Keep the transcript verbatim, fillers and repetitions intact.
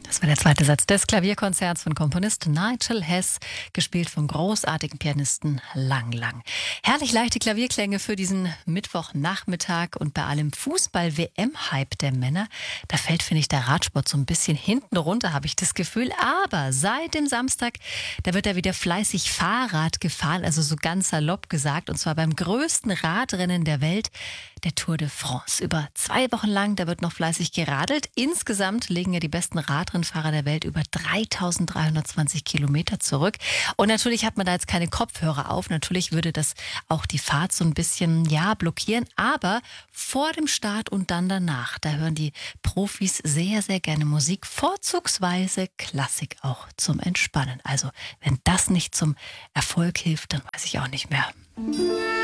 Das war der zweite Satz des Klavierkonzerts von Komponist Nigel Hess, gespielt vom großartigen Pianisten Lang Lang. Herrlich leichte Klavierklänge für diesen Mittwochnachmittag, und bei allem Fußball-W M-Hype der Männer, da fällt, finde ich, der Radsport so ein bisschen hinten runter, habe ich das Gefühl. Aber seit dem Samstag, da wird er wieder fleißig Fahrrad gefahren, also so ganz salopp gesagt, und zwar beim größten Radrennen der Welt, der Tour de France. Über zwei Wochen lang, da wird noch fleißig geradelt. Insgesamt legen ja die besten Radrennfahrer der Welt über dreitausenddreihundertzwanzig Kilometer zurück. Und natürlich hat man da jetzt keine Kopfhörer auf. Natürlich würde das auch die Fahrt so ein bisschen, ja, blockieren. Aber vor dem Start und dann danach, da hören die Profis sehr, sehr gerne Musik. Vorzugsweise Klassik auch zum Entspannen. Also, wenn das nicht zum Erfolg hilft, dann weiß ich auch nicht mehr.